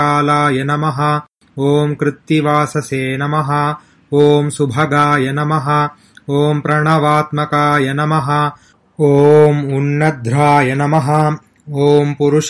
कालाय नमः। ॐ कृत्तिवाससे नमः। ॐ सुभगाय नमः। ॐ प्रणवात्मकाय नमः। ॐ उन्नद्राय नमः। ॐ पुरुष